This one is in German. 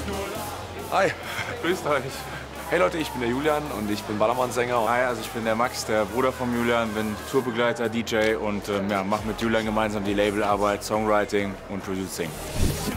Hi. Grüßt euch. Hey Leute, ich bin der Julian und ich bin Ballermann-Sänger. Hi, also ich bin der Max, der Bruder von Julian, bin Tourbegleiter, DJ und ja, mache mit Julian gemeinsam die Labelarbeit, Songwriting und Producing.